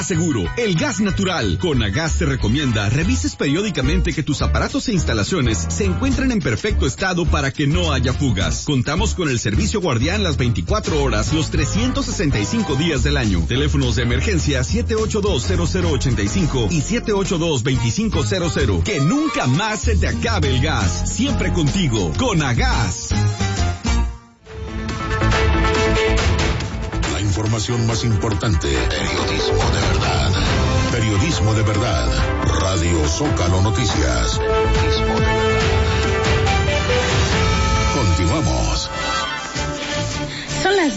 Seguro, el gas natural. Conagas te recomienda revises periódicamente que tus aparatos e instalaciones se encuentren en perfecto estado para que no haya fugas. Contamos con el servicio guardián las 24 horas, los 365 días del año. Teléfonos de emergencia 782-0085 y 782-2500. Que nunca más se te acabe el gas. Siempre contigo, Conagas. Información más importante, periodismo de verdad. Periodismo de verdad. Radio Zócalo Noticias. Periodismo de verdad. Continuamos. Son las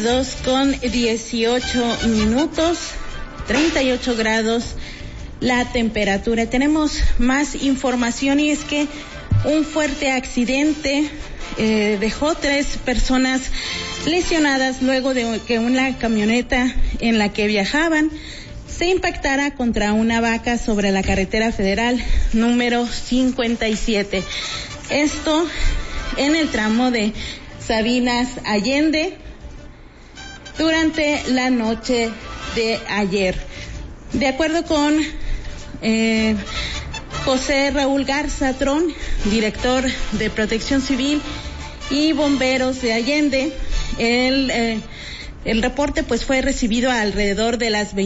2:18, 38 grados la temperatura. Tenemos más información y es que un fuerte accidente dejó 3 personas lesionadas luego de que una camioneta en la que viajaban se impactara contra una vaca sobre la carretera federal número 57. Esto en el tramo de Sabinas Allende durante la noche de ayer. De acuerdo con José Raúl Garza Trón, director de Protección Civil y Bomberos de Allende, el reporte pues fue recibido alrededor de las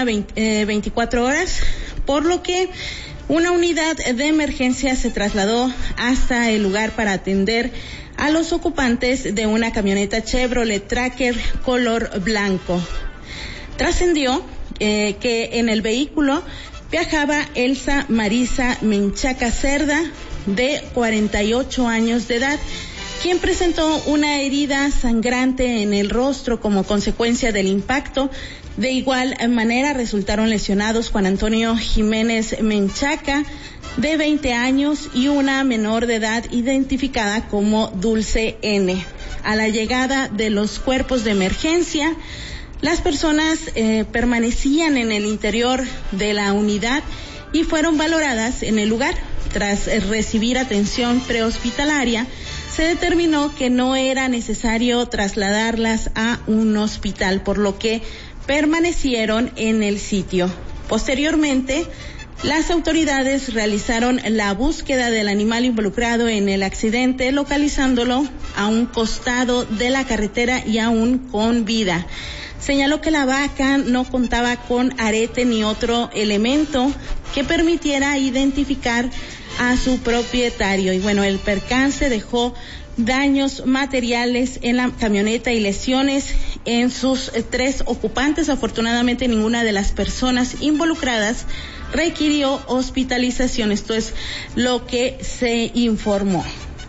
24 horas, por lo que una unidad de emergencia se trasladó hasta el lugar para atender a los ocupantes de una camioneta Chevrolet Tracker color blanco. Trascendió que en el vehículo viajaba Elsa Marisa Menchaca Cerda, de 48 años de edad, quien presentó una herida sangrante en el rostro como consecuencia del impacto. De igual manera resultaron lesionados Juan Antonio Jiménez Menchaca, de 20 años, y una menor de edad identificada como Dulce N. A la llegada de los cuerpos de emergencia, las personas permanecían en el interior de la unidad y fueron valoradas en el lugar. Tras recibir atención prehospitalaria, se determinó que no era necesario trasladarlas a un hospital, por lo que permanecieron en el sitio. Posteriormente, las autoridades realizaron la búsqueda del animal involucrado en el accidente, localizándolo a un costado de la carretera y aún con vida. Señaló que la vaca no contaba con arete ni otro elemento que permitiera identificar a su propietario. Y bueno, el percance dejó daños materiales en la camioneta y lesiones en sus 3 ocupantes. Afortunadamente, ninguna de las personas involucradas requirió hospitalización. Esto es lo que se informó.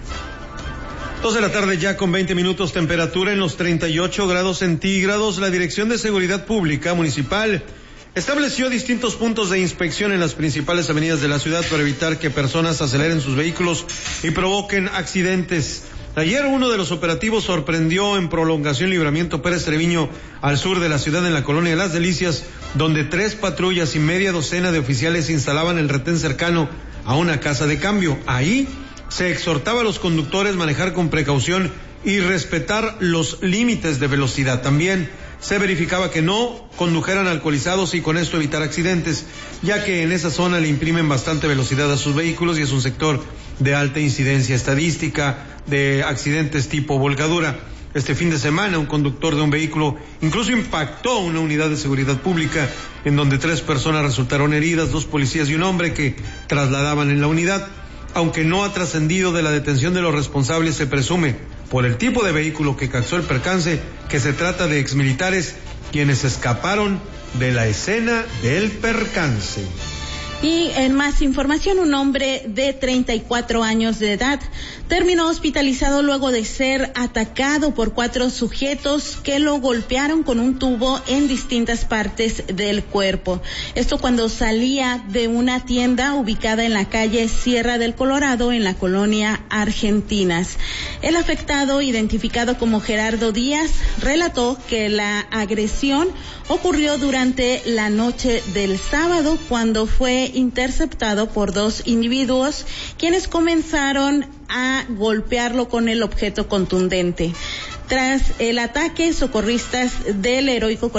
2 de la tarde ya con 20 minutos, temperatura en los 38 grados centígrados. La Dirección de Seguridad Pública Municipal estableció distintos puntos de inspección en las principales avenidas de la ciudad para evitar que personas aceleren sus vehículos y provoquen accidentes. Ayer uno de los operativos sorprendió en Prolongación Libramiento Pérez Treviño, al sur de la ciudad, en la colonia de Las Delicias, donde 3 patrullas y media docena de oficiales instalaban el retén cercano a una casa de cambio. Ahí se exhortaba a los conductores a manejar con precaución y respetar los límites de velocidad. También se verificaba que no condujeran alcoholizados y con esto evitar accidentes, ya que en esa zona le imprimen bastante velocidad a sus vehículos y es un sector de alta incidencia estadística de accidentes tipo volcadura. Este fin de semana un conductor de un vehículo incluso impactó una unidad de seguridad pública en donde 3 personas resultaron heridas, 2 policías y un hombre que trasladaban en la unidad. Aunque no ha trascendido de la detención de los responsables, se presume, por el tipo de vehículo que causó el percance, que se trata de exmilitares quienes escaparon de la escena del percance. Y en más información, un hombre de 34 años de edad terminó hospitalizado luego de ser atacado por 4 sujetos que lo golpearon con un tubo en distintas partes del cuerpo. Esto cuando salía de una tienda ubicada en la calle Sierra del Colorado, en la colonia Argentinas. El afectado, identificado como Gerardo Díaz, relató que la agresión ocurrió durante la noche del sábado, cuando fue interceptado por 2 individuos quienes comenzaron a golpearlo con el objeto contundente. Tras el ataque, socorristas del heroico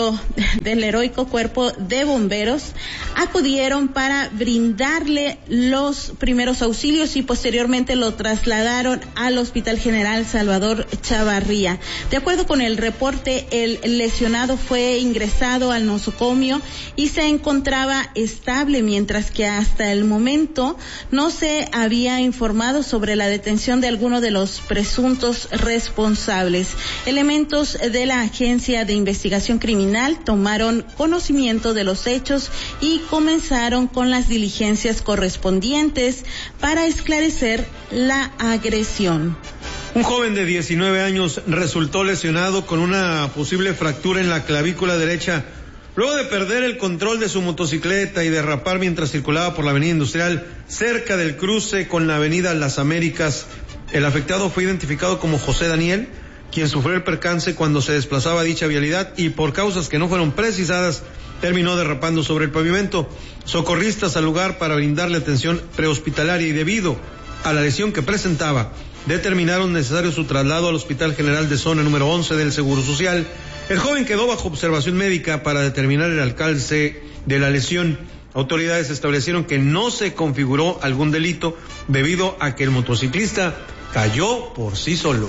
Cuerpo de Bomberos acudieron para brindarle los primeros auxilios y posteriormente lo trasladaron al Hospital General Salvador Chavarría. De acuerdo con el reporte, el lesionado fue ingresado al nosocomio y se encontraba estable, mientras que hasta el momento no se había informado sobre la detención de alguno de los presuntos responsables. Elementos de la Agencia de Investigación Criminal tomaron conocimiento de los hechos y comenzaron con las diligencias correspondientes para esclarecer la agresión. Un joven de 19 años resultó lesionado con una posible fractura en la clavícula derecha luego de perder el control de su motocicleta y derrapar mientras circulaba por la avenida Industrial cerca del cruce con la avenida Las Américas. El afectado fue identificado como José Daniel, quien sufrió el percance cuando se desplazaba a dicha vialidad y por causas que no fueron precisadas terminó derrapando sobre el pavimento. Socorristas al lugar para brindarle atención prehospitalaria y debido a la lesión que presentaba, determinaron necesario su traslado al Hospital General de Zona número 11 del Seguro Social. El joven quedó bajo observación médica para determinar el alcance de la lesión. Autoridades establecieron que no se configuró algún delito debido a que el motociclista cayó por sí solo.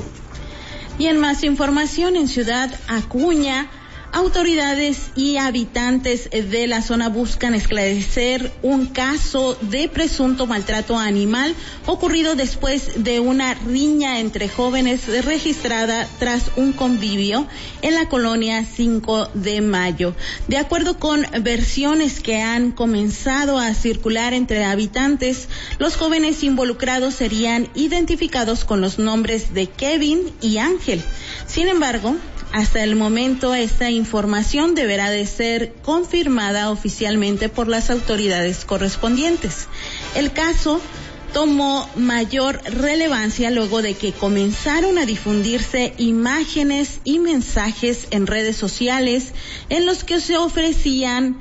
Y en más información, en Ciudad Acuña, autoridades y habitantes de la zona buscan esclarecer un caso de presunto maltrato animal ocurrido después de una riña entre jóvenes registrada tras un convivio en la colonia 5 de Mayo. De acuerdo con versiones que han comenzado a circular entre habitantes, los jóvenes involucrados serían identificados con los nombres de Kevin y Ángel. Sin embargo, hasta el momento, esta información deberá de ser confirmada oficialmente por las autoridades correspondientes. El caso tomó mayor relevancia luego de que comenzaron a difundirse imágenes y mensajes en redes sociales en los que se ofrecían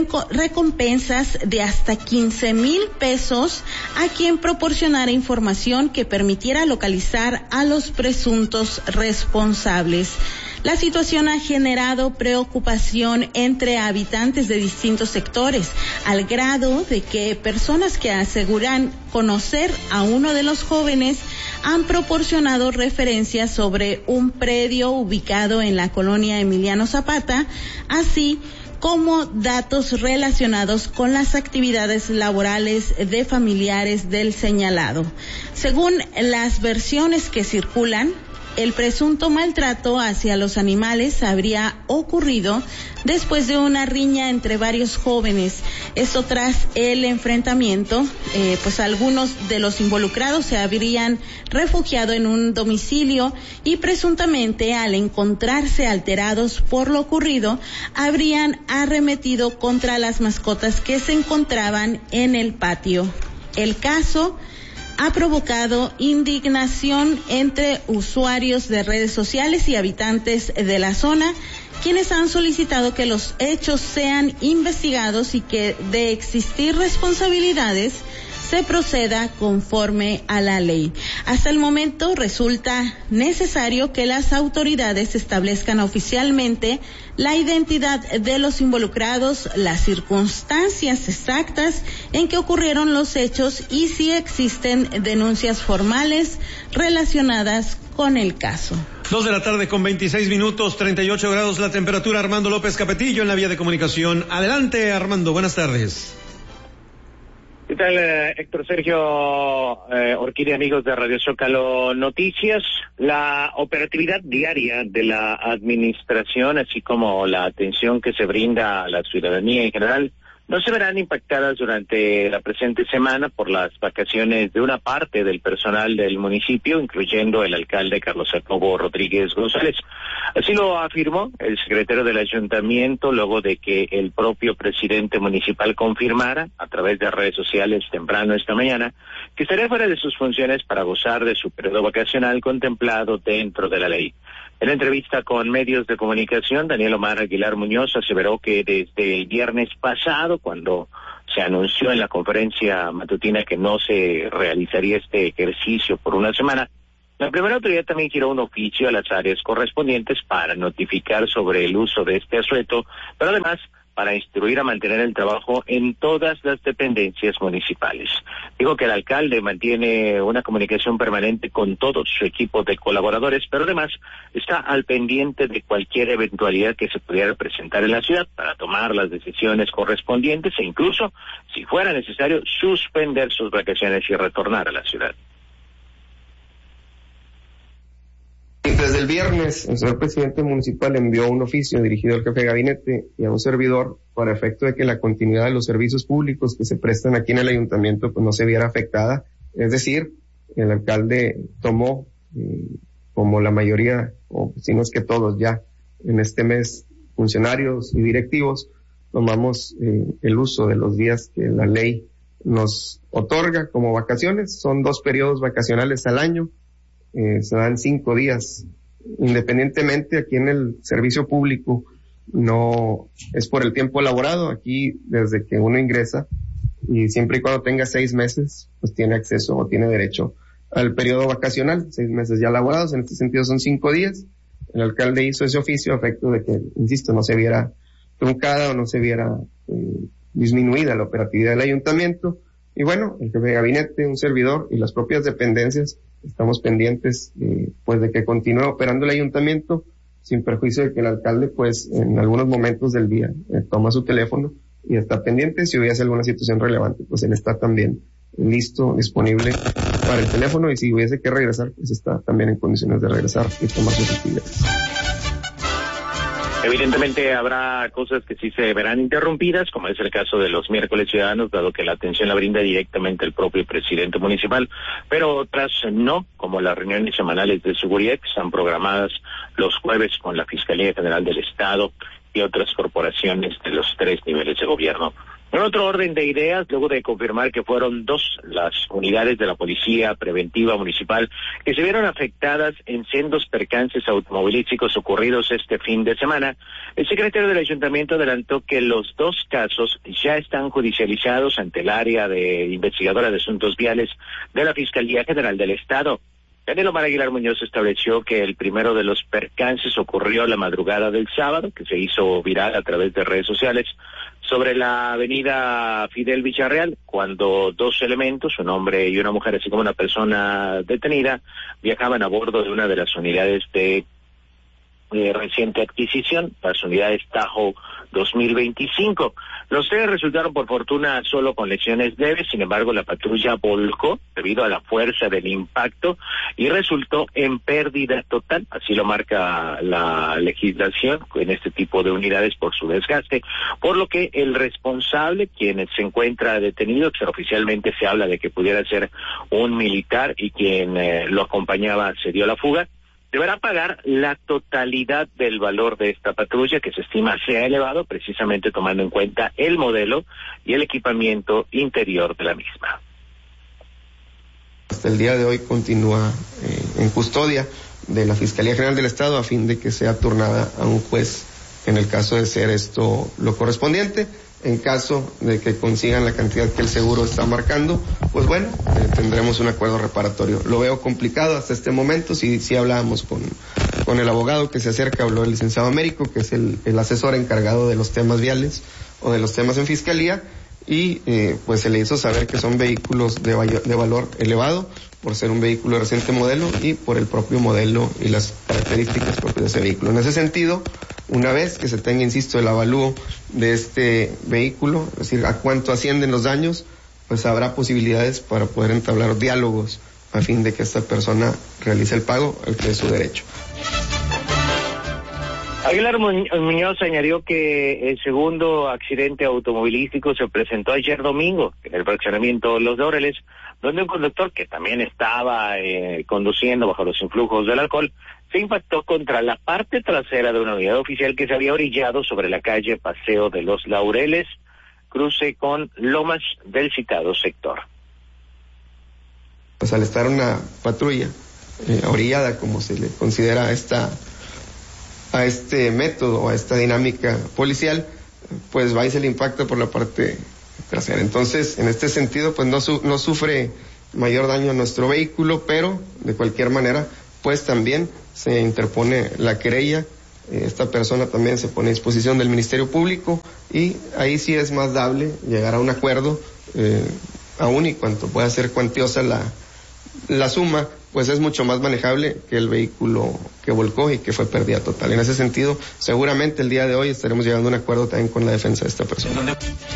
recompensas de hasta 15,000 pesos a quien proporcionara información que permitiera localizar a los presuntos responsables. La situación ha generado preocupación entre habitantes de distintos sectores, al grado de que personas que aseguran conocer a uno de los jóvenes han proporcionado referencias sobre un predio ubicado en la colonia Emiliano Zapata, así como datos relacionados con las actividades laborales de familiares del señalado. Según las versiones que circulan, el presunto maltrato hacia los animales habría ocurrido después de una riña entre varios jóvenes. Esto tras el enfrentamiento, pues algunos de los involucrados se habrían refugiado en un domicilio y presuntamente al encontrarse alterados por lo ocurrido, habrían arremetido contra las mascotas que se encontraban en el patio. El caso ha provocado indignación entre usuarios de redes sociales y habitantes de la zona, quienes han solicitado que los hechos sean investigados y que, de existir responsabilidades, se proceda conforme a la ley. Hasta el momento resulta necesario que las autoridades establezcan oficialmente la identidad de los involucrados, las circunstancias exactas en que ocurrieron los hechos y si existen denuncias formales relacionadas con el caso. 2:26 p.m, 38 grados la temperatura. Armando López Capetillo en la vía de comunicación. Adelante, Armando, buenas tardes. ¿Qué tal, Héctor Sergio Orquídea, amigos de Radio Zócalo Noticias? La operatividad diaria de la administración, así como la atención que se brinda a la ciudadanía en general, no se verán impactadas durante la presente semana por las vacaciones de una parte del personal del municipio, incluyendo el alcalde Carlos Jacobo Rodríguez González. Así lo afirmó el secretario del ayuntamiento luego de que el propio presidente municipal confirmara a través de redes sociales temprano esta mañana que estaría fuera de sus funciones para gozar de su periodo vacacional contemplado dentro de la ley. En la entrevista con medios de comunicación, Daniel Omar Aguilar Muñoz aseveró que desde el viernes pasado, cuando se anunció en la conferencia matutina que no se realizaría este ejercicio por una semana, La primera autoridad también giró un oficio a las áreas correspondientes para notificar sobre el uso de este asueto, pero además para instruir a mantener el trabajo en todas las dependencias municipales. Dijo que el alcalde mantiene una comunicación permanente con todo su equipo de colaboradores, pero además está al pendiente de cualquier eventualidad que se pudiera presentar en la ciudad para tomar las decisiones correspondientes e incluso, si fuera necesario, suspender sus vacaciones y retornar a la ciudad. Desde el viernes, el señor presidente municipal envió un oficio dirigido al jefe de gabinete y a un servidor para efecto de que la continuidad de los servicios públicos que se prestan aquí en el ayuntamiento pues no se viera afectada. Es decir, el alcalde tomó, como la mayoría, o si no es que todos ya, en este mes, funcionarios y directivos, tomamos el uso de los días que la ley nos otorga como vacaciones. Son 2 periodos vacacionales al año. Se dan 5 días. Independientemente, aquí en el servicio público no es por el tiempo laborado. Aquí, desde que uno ingresa y siempre y cuando tenga 6 meses, pues tiene acceso o tiene derecho al periodo vacacional, 6 meses ya laborados. En este sentido son 5 días. El alcalde hizo ese oficio a efecto de que, insisto, no se viera truncada o no se viera disminuida la operatividad del ayuntamiento. Y bueno, el jefe de gabinete, un servidor y las propias dependencias estamos pendientes pues de que continúe operando el ayuntamiento, sin perjuicio de que el alcalde pues en algunos momentos del día toma su teléfono y está pendiente. Si hubiese alguna situación relevante, pues él está también listo, disponible para el teléfono, y si hubiese que regresar, pues está también en condiciones de regresar y tomar sus actividades. Evidentemente habrá cosas que sí se verán interrumpidas, como es el caso de los miércoles ciudadanos, dado que la atención la brinda directamente el propio presidente municipal, pero otras no, como las reuniones semanales de seguridad que están programadas los jueves con la Fiscalía General del Estado y otras corporaciones de los 3 niveles de gobierno. En otro orden de ideas, luego de confirmar que fueron 2 las unidades de la Policía Preventiva Municipal que se vieron afectadas en sendos percances automovilísticos ocurridos este fin de semana, el secretario del Ayuntamiento adelantó que los 2 casos ya están judicializados ante el área de investigadora de asuntos viales de la Fiscalía General del Estado. Daniel Omar Aguilar Muñoz estableció que el primero de los percances ocurrió la madrugada del sábado, que se hizo viral a través de redes sociales, sobre la avenida Fidel Villarreal, cuando 2 elementos, un hombre y una mujer, así como una persona detenida, viajaban a bordo de una de las unidades de reciente adquisición, las unidades Tajo 2025. Los 3 resultaron por fortuna solo con lesiones leves, sin embargo la patrulla volcó debido a la fuerza del impacto y resultó en pérdida total, así lo marca la legislación en este tipo de unidades por su desgaste, por lo que el responsable, quien se encuentra detenido, extraoficialmente se habla de que pudiera ser un militar y quien lo acompañaba se dio la fuga, deberá pagar la totalidad del valor de esta patrulla, que se estima sea elevado, precisamente tomando en cuenta el modelo y el equipamiento interior de la misma. Hasta el día de hoy continúa en custodia de la Fiscalía General del Estado a fin de que sea turnada a un juez en el caso de ser esto lo correspondiente. En caso de que consigan la cantidad que el seguro está marcando, pues bueno, tendremos un acuerdo reparatorio. Lo veo complicado hasta este momento. Si hablábamos con el abogado que se acerca, habló el licenciado Américo, que es el asesor encargado de los temas viales o de los temas en fiscalía, y pues se le hizo saber que son vehículos de valor elevado por ser un vehículo de reciente modelo y por el propio modelo y las características propias de ese vehículo. En ese sentido, una vez que se tenga, insisto, el avalúo de este vehículo, es decir, a cuánto ascienden los daños, pues habrá posibilidades para poder entablar diálogos a fin de que esta persona realice el pago al que es su derecho. Aguilar Muñoz añadió que el segundo accidente automovilístico se presentó ayer domingo en el fraccionamiento Los Laureles, donde un conductor que también estaba conduciendo bajo los influjos del alcohol se impactó contra la parte trasera de una unidad oficial que se había orillado sobre la calle Paseo de Los Laureles, cruce con Lomas del citado sector. Pues al estar una patrulla orillada, como se le considera a este método, a esta dinámica policial, pues va y se le impacta por la parte trasera. Entonces, en este sentido, pues no sufre mayor daño a nuestro vehículo, pero de cualquier manera, pues también se interpone la querella. Esta persona también se pone a disposición del Ministerio Público y ahí sí es más dable llegar a un acuerdo, aún y cuanto pueda ser cuantiosa la suma, pues es mucho más manejable que el vehículo que volcó y que fue pérdida total. En ese sentido, seguramente el día de hoy estaremos llegando a un acuerdo también con la defensa de esta persona.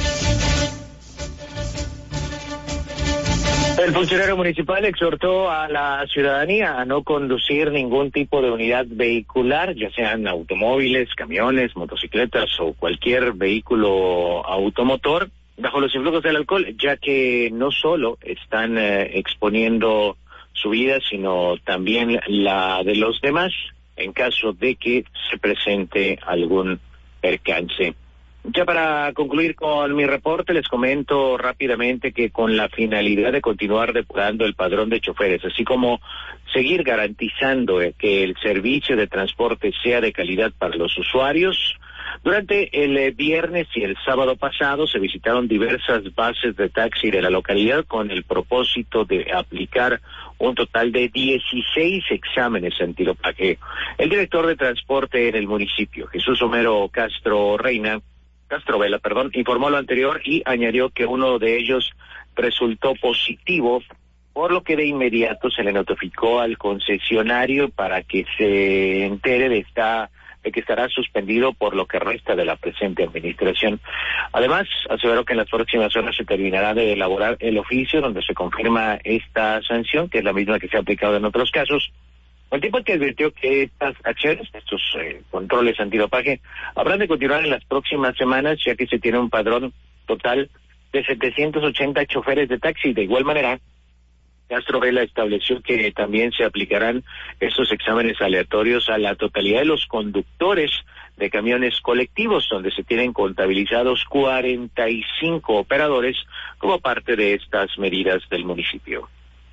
El funcionario municipal exhortó a la ciudadanía a no conducir ningún tipo de unidad vehicular, ya sean automóviles, camiones, motocicletas o cualquier vehículo automotor, bajo los influjos del alcohol, ya que no solo están exponiendo su vida, sino también la de los demás, en caso de que se presente algún percance. Ya para concluir con mi reporte, les comento rápidamente que con la finalidad de continuar depurando el padrón de choferes, así como seguir garantizando que el servicio de transporte sea de calidad para los usuarios, durante el viernes y el sábado pasado se visitaron diversas bases de taxi de la localidad con el propósito de aplicar un total de 16 exámenes antidopaje. El director de transporte en el municipio, Jesús Homero Castro Vela, informó lo anterior y añadió que uno de ellos resultó positivo, por lo que de inmediato se le notificó al concesionario para que se entere de que estará suspendido por lo que resta de la presente administración. Además, aseveró que en las próximas horas se terminará de elaborar el oficio donde se confirma esta sanción, que es la misma que se ha aplicado en otros casos, al tiempo que advirtió que estas acciones, estos controles antidopaje, habrán de continuar en las próximas semanas, ya que se tiene un padrón total de 780 choferes de taxi. De igual manera, Castro Vela estableció que también se aplicarán estos exámenes aleatorios a la totalidad de los conductores de camiones colectivos, donde se tienen contabilizados 45 operadores como parte de estas medidas del municipio.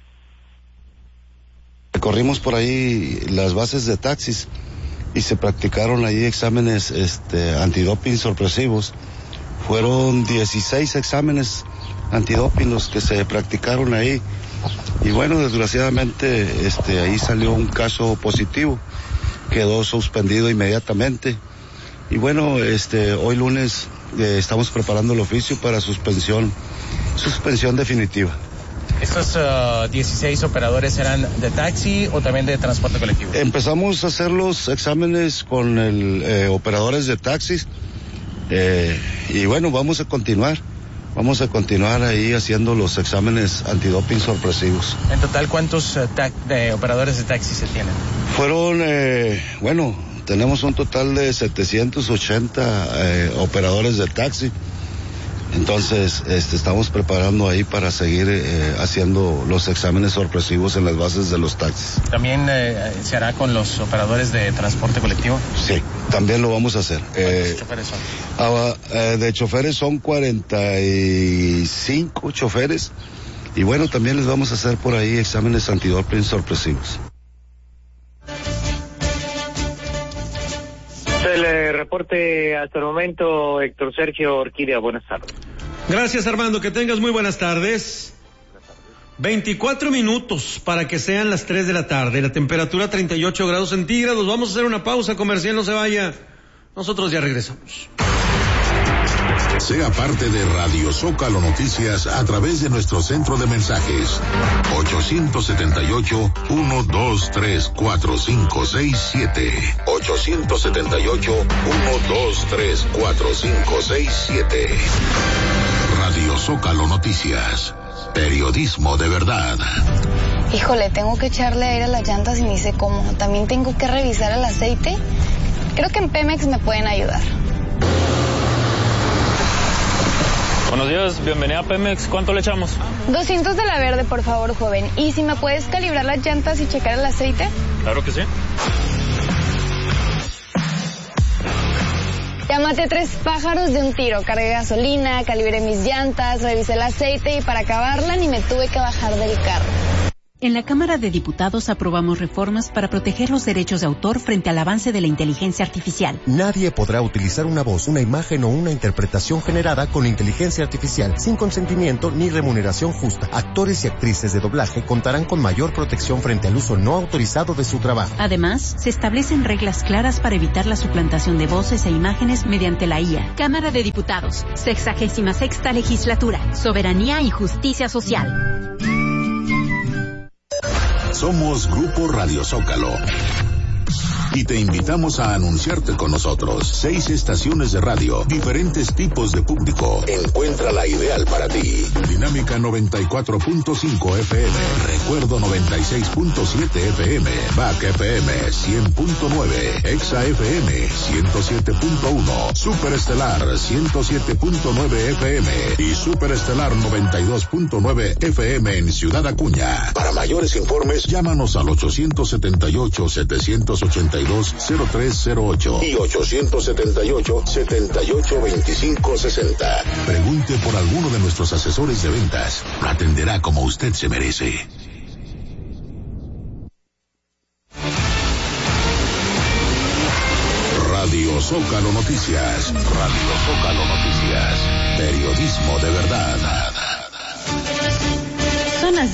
Recorrimos por ahí las bases de taxis y se practicaron ahí exámenes antidoping sorpresivos. Fueron 16 exámenes antidoping los que se practicaron ahí. Y bueno, desgraciadamente ahí salió un caso positivo, quedó suspendido inmediatamente. Y bueno, hoy lunes estamos preparando el oficio para suspensión definitiva. ¿Estos 16 operadores eran de taxi o también de transporte colectivo? Empezamos a hacer los exámenes con operadores de taxis y bueno, vamos a continuar ahí haciendo los exámenes antidoping sorpresivos. En total, ¿cuántos operadores de taxi se tienen? Fueron, tenemos un total de 780 operadores de taxi. Entonces, estamos preparando ahí para seguir haciendo los exámenes sorpresivos en las bases de los taxis. ¿También se hará con los operadores de transporte colectivo? Sí, también lo vamos a hacer. ¿Cuántos choferes son? De choferes son 45 choferes. Y bueno, también les vamos a hacer por ahí exámenes antidoping sorpresivos. El reporte hasta el momento, Héctor Sergio Orquídea, buenas tardes. Gracias, Armando, que tengas muy buenas tardes. 24 minutos para que sean las 3 de la tarde, la temperatura 38 grados centígrados. Vamos a hacer una pausa comercial, no se vaya. Nosotros ya regresamos. Sea parte de Radio Zócalo Noticias a través de nuestro centro de mensajes 878-123-4567 878-123-4567. Radio Zócalo Noticias, periodismo de verdad. Híjole, tengo que echarle aire a las llantas y ni sé cómo. También tengo que revisar el aceite. Creo que en Pemex me pueden ayudar. Buenos días, bienvenida a Pemex. ¿Cuánto le echamos? 200 de la verde, por favor, joven. ¿Y si me puedes calibrar las llantas y checar el aceite? Claro que sí. Ya maté 3 pájaros de un tiro. Cargué gasolina, calibré mis llantas, revisé el aceite y para acabarla ni me tuve que bajar del carro. En la Cámara de Diputados aprobamos reformas para proteger los derechos de autor frente al avance de la inteligencia artificial. Nadie podrá utilizar una voz, una imagen o una interpretación generada con inteligencia artificial sin consentimiento ni remuneración justa. Actores y actrices de doblaje contarán con mayor protección frente al uso no autorizado de su trabajo. Además, se establecen reglas claras para evitar la suplantación de voces e imágenes mediante la IA. Cámara de Diputados, 66ª Legislatura, Soberanía y Justicia Social. Somos Grupo Radio Zócalo y te invitamos a anunciarte con nosotros. 6 estaciones de radio, diferentes tipos de público. Encuentra la ideal para ti. Dinámica 94.5 FM, Recuerdo 96.7 FM, BAC FM 100.9, Exa FM 107.1, Superestelar 107.9 FM y Superestelar 92.9 FM en Ciudad Acuña. Para mayores informes, llámanos al 878-782-0308 y 878-782560. Pregunte por alguno de nuestros asesores de ventas. Lo atenderá como usted se merece. Radio Zócalo Noticias. Radio Zócalo Noticias. Periodismo de verdad. Son las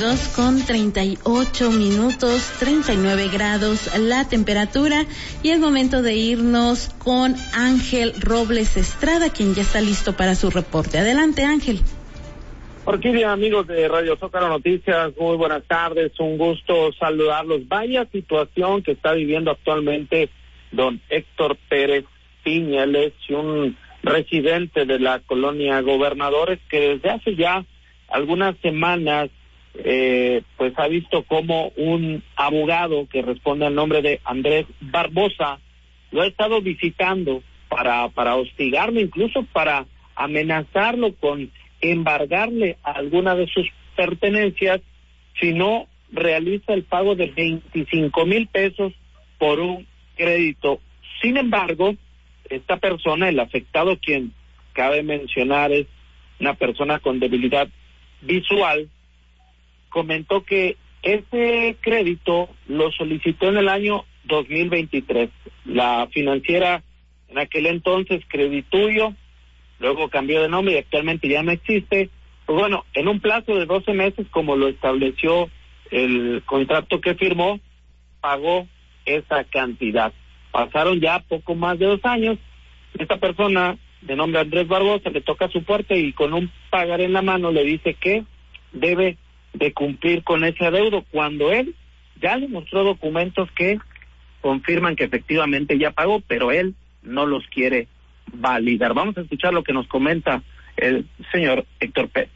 2:38, 39 grados la temperatura, y es momento de irnos con Ángel Robles Estrada, quien ya está listo para su reporte. Adelante, Ángel. Orquídea, amigos de Radio Zócalo Noticias, muy buenas tardes, un gusto saludarlos. Vaya situación que está viviendo actualmente don Héctor Pérez Piña, él es un residente de la colonia Gobernadores que desde hace ya algunas semanas pues ha visto como un abogado que responde al nombre de Andrés Barbosa lo ha estado visitando para hostigarlo, incluso para amenazarlo con embargarle alguna de sus pertenencias si no realiza el pago de 25,000 pesos por un crédito. Sin embargo, esta persona, el afectado, quien cabe mencionar es una persona con debilidad visual, comentó que ese crédito lo solicitó en el año 2023. La financiera en aquel entonces, Credituyo, luego cambió de nombre y actualmente ya no existe. Pues bueno, en un plazo de 12 meses, como lo estableció el contrato que firmó, pagó esa cantidad. Pasaron ya poco más de 2 años. Esta persona, de nombre Andrés Barbosa, le toca su puerta y con un pagaré en la mano le dice que debe de cumplir con ese adeudo, cuando él ya le mostró documentos que confirman que efectivamente ya pagó, pero él no los quiere validar. Vamos a escuchar lo que nos comenta el señor Héctor Pérez.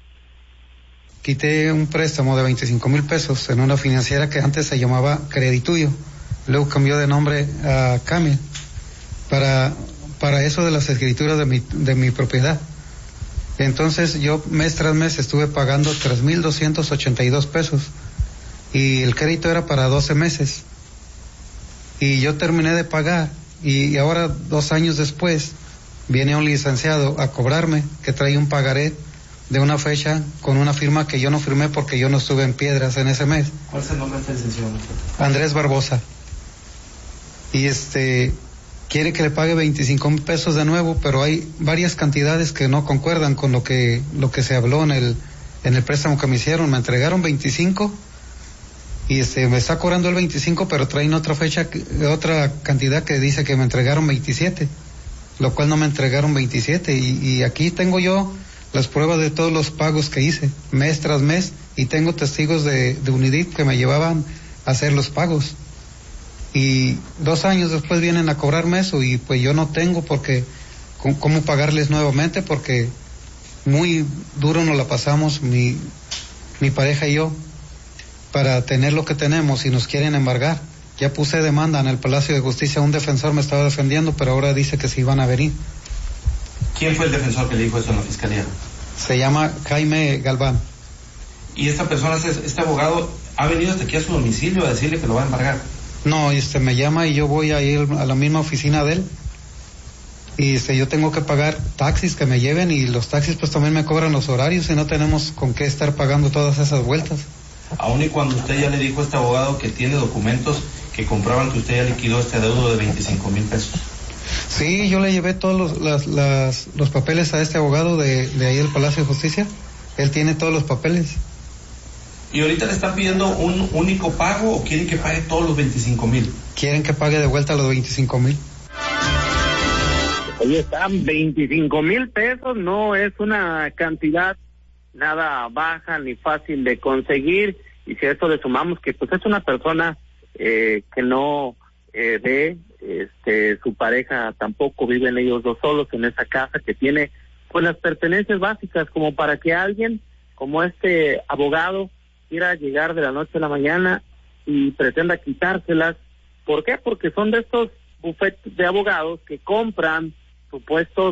Quité un préstamo de 25,000 pesos en una financiera que antes se llamaba Credituyo, luego cambió de nombre a Camil para eso de las escrituras de mi propiedad. Entonces yo mes tras mes estuve pagando 3,282 pesos y el crédito era para 12 meses y yo terminé de pagar y ahora 2 años después viene un licenciado a cobrarme que trae un pagaré de una fecha con una firma que yo no firmé porque yo no estuve en Piedras en ese mes. ¿Cuál es el nombre de este licenciado? Andrés Barbosa. Y quiere que le pague 25,000 pesos de nuevo, pero hay varias cantidades que no concuerdan con lo que se habló en el préstamo que me hicieron. Me entregaron 25 y me está cobrando el 25, pero traen otra cantidad que dice que me entregaron 27, lo cual no me entregaron 27 y aquí tengo yo las pruebas de todos los pagos que hice mes tras mes y tengo testigos de Unidip que me llevaban a hacer los pagos. Y 2 años después vienen a cobrarme eso y pues yo no tengo porque cómo pagarles nuevamente, porque muy duro nos la pasamos mi pareja y yo para tener lo que tenemos y nos quieren embargar. Ya puse demanda en el Palacio de Justicia, un defensor me estaba defendiendo, pero ahora dice que sí van a venir. ¿Quién fue el defensor que le dijo eso en la fiscalía? Se llama Jaime Galván. ¿Y esta persona, este abogado, ha venido hasta aquí a su domicilio a decirle que lo va a embargar? No, me llama y yo voy a ir a la misma oficina de él y yo tengo que pagar taxis que me lleven y los taxis pues también me cobran los horarios y no tenemos con qué estar pagando todas esas vueltas. aun y cuando usted ya le dijo a este abogado que tiene documentos que comprueban que usted ya liquidó este adeudo de 25,000 pesos. Sí, yo le llevé todos los papeles a este abogado de ahí del Palacio de Justicia. Él tiene todos los papeles. ¿Y ahorita le están pidiendo un único pago o quieren que pague todos los 25,000? Quieren que pague de vuelta los 25,000. Oye, están 25,000 pesos, no es una cantidad nada baja ni fácil de conseguir, y si a eso le sumamos que pues es una persona que no ve, su pareja tampoco, viven ellos dos solos en esa casa, que tiene pues las pertenencias básicas como para que alguien como este abogado quiera llegar de la noche a la mañana y pretenda quitárselas. ¿Por qué? Porque son de estos bufetes de abogados que compran supuestos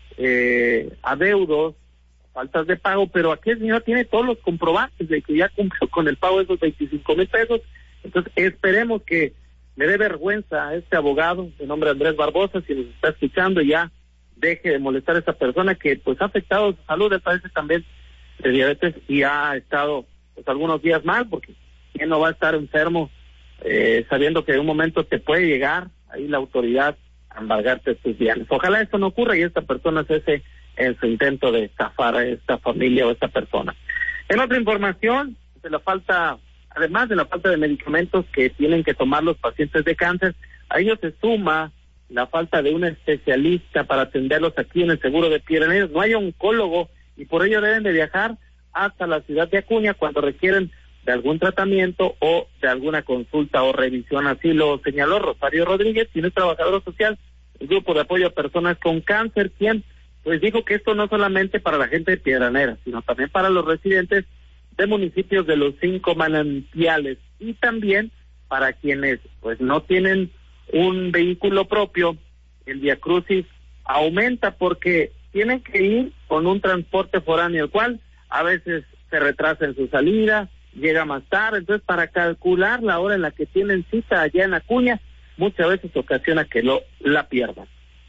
adeudos, faltas de pago, pero aquí el señor tiene todos los comprobantes de que ya cumplió con el pago de esos 25,000 pesos. Entonces esperemos que le dé vergüenza a este abogado de nombre Andrés Barbosa, si nos está escuchando, ya deje de molestar a esa persona que pues ha afectado su salud, él padece también de diabetes y ha estado pues algunos días mal, porque quién no va a estar enfermo sabiendo que en un momento te puede llegar ahí la autoridad a embargarte tus bienes. Ojalá esto no ocurra y esta persona cese en su intento de estafar a esta familia o a esta persona. En otra información, además de la falta de medicamentos que tienen que tomar los pacientes de cáncer, a ello se suma la falta de un especialista para atenderlos aquí en el seguro de Piedras Negras. No hay oncólogo y por ello deben de viajar hasta la ciudad de Acuña cuando requieren de algún tratamiento o de alguna consulta o revisión. Así lo señaló Rosario Rodríguez, quien es trabajadora social del Grupo de Apoyo a Personas con Cáncer, quien pues dijo que esto no solamente para la gente de Piedras Negras, sino también para los residentes de municipios de los 5 manantiales y también para quienes pues no tienen un vehículo propio. El viacrucis aumenta porque tienen que ir con un transporte foráneo, el cual a veces se retrasa en su salida, llega más tarde. Entonces, para calcular la hora en la que tienen cita allá en Acuña, muchas veces ocasiona que la pierdan.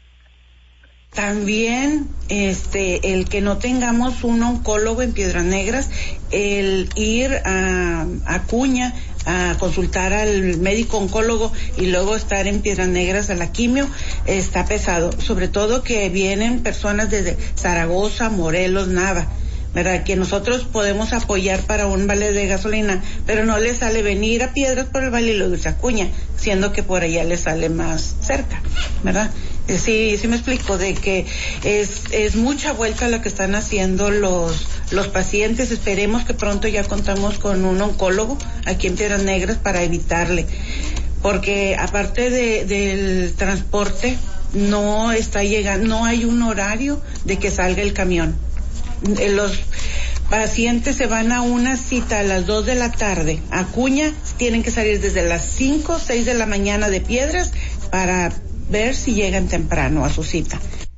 También el que no tengamos un oncólogo en Piedras Negras, el ir a Acuña a consultar al médico oncólogo y luego estar en Piedras Negras a la quimio, está pesado, sobre todo que vienen personas desde Zaragoza, Morelos, Nava, ¿verdad? Que nosotros podemos apoyar para un vale de gasolina, pero no les sale venir a Piedras por el Valle y luego irse a Acuña, siendo que por allá les sale más cerca, ¿verdad? Sí me explico, de que es mucha vuelta la que están haciendo los pacientes. Esperemos que pronto ya contamos con un oncólogo aquí en Piedras Negras para evitarle, porque aparte del transporte no está llegando, no hay un horario de que salga el camión. Los pacientes se van a una cita a las 2 de la tarde. Acuña tienen que salir desde las 5, 6 de la mañana de Piedras para ver si llegan temprano a su cita.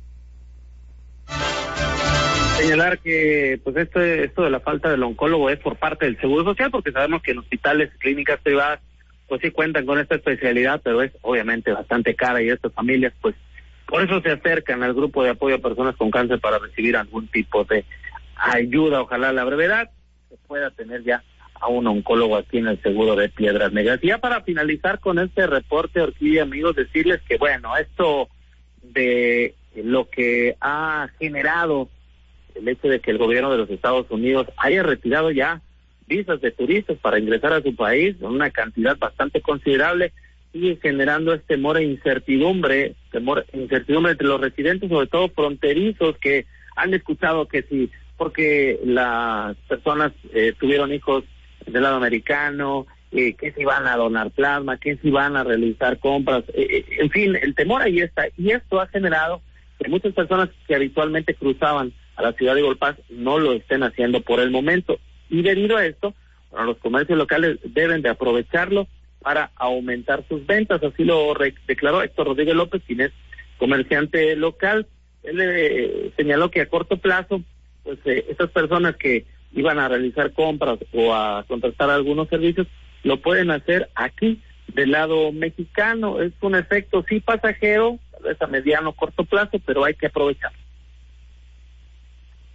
Señalar que pues esto de la falta del oncólogo es por parte del Seguro Social, porque sabemos que en hospitales y clínicas privadas pues sí cuentan con esta especialidad, pero es obviamente bastante cara y estas familias pues por eso se acercan al Grupo de Apoyo a Personas con Cáncer para recibir algún tipo de ayuda. Ojalá a la brevedad se pueda tener ya a un oncólogo aquí en el seguro de Piedras Negras. Y ya para finalizar con este reporte, Orquídea, amigos, decirles que bueno, esto de lo que ha generado el hecho de que el gobierno de los Estados Unidos haya retirado ya visas de turistas para ingresar a su país, una cantidad bastante considerable, sigue generando temor e incertidumbre entre los residentes, sobre todo fronterizos, que han escuchado que sí, porque las personas tuvieron hijos del lado americano, que si van a donar plasma, que si van a realizar compras, en fin, el temor ahí está, y esto ha generado que muchas personas que habitualmente cruzaban a la ciudad de Golpaz no lo estén haciendo por el momento, y debido a esto, bueno, los comercios locales deben de aprovecharlo para aumentar sus ventas. Así lo declaró Héctor Rodríguez López, quien es comerciante local. Él señaló que a corto plazo, pues estas personas que iban a realizar compras o a contratar algunos servicios, lo pueden hacer aquí, del lado mexicano. Es un efecto sí pasajero, tal vez a mediano o corto plazo, pero hay que aprovechar.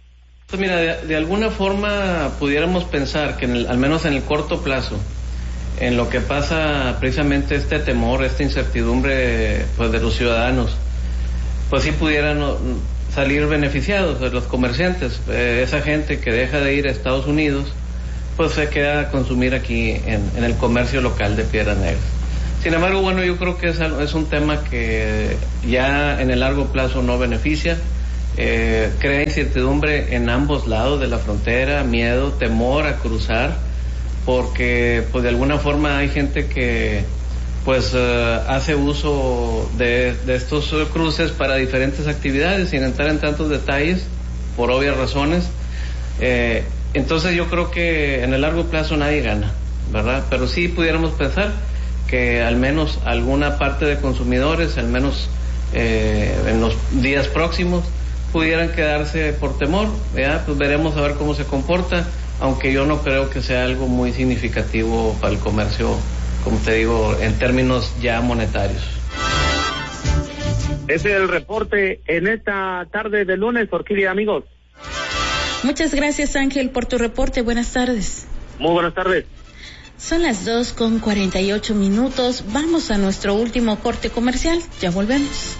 Pues mira, de alguna forma pudiéramos pensar que al menos en el corto plazo, en lo que pasa precisamente este temor, esta incertidumbre pues de los ciudadanos, pues sí pudieran salir beneficiados de los comerciantes, esa gente que deja de ir a Estados Unidos, pues se queda a consumir aquí en el comercio local de Piedras Negras. Sin embargo, bueno, yo creo que es un tema que ya en el largo plazo no beneficia, crea incertidumbre en ambos lados de la frontera, miedo, temor a cruzar, porque pues de alguna forma hay gente que pues hace uso de estos cruces para diferentes actividades, sin entrar en tantos detalles, por obvias razones. Entonces yo creo que en el largo plazo nadie gana, ¿verdad? Pero sí pudiéramos pensar que al menos alguna parte de consumidores, al menos en los días próximos, pudieran quedarse por temor, ¿ya? Pues veremos a ver cómo se comporta, aunque yo no creo que sea algo muy significativo para el comercio, como te digo, en términos ya monetarios. Ese es el reporte en esta tarde de lunes, Orquídea, amigos. Muchas gracias, Ángel, por tu reporte. Buenas tardes. Muy buenas tardes. Son las 2:48. Vamos a nuestro último corte comercial. Ya volvemos.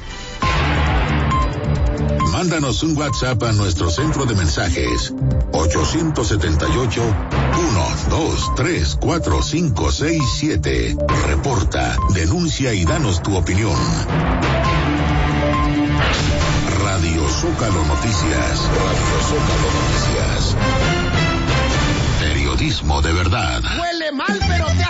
Mándanos un WhatsApp a nuestro centro de mensajes 878-123-4567. Reporta, denuncia y danos tu opinión. Radio Zócalo Noticias. Radio Zócalo Noticias. Periodismo de verdad. Huele mal, pero te